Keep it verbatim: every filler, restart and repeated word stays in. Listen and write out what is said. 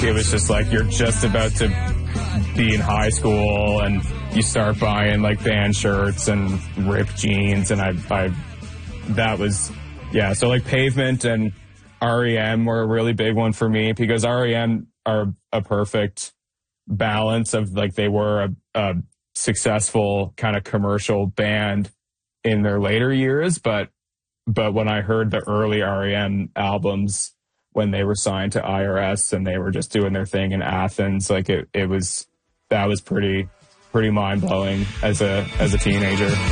it was just like you're just about to be in high school and you start buying like band shirts and ripped jeans, and I, I, that was, yeah. So like Pavement and R E M were a really big one for me because R E M are a perfect balance of like they were a, a successful kind of commercial band in their later years, but but when I heard the early R E M albums when they were signed to I R S and they were just doing their thing in Athens, like it, it was that was pretty pretty mind blowing as a as a teenager.